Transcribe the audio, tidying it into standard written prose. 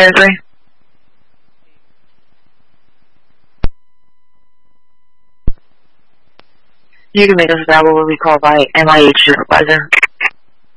Seriously? You can make us available what we call by MIH supervisor.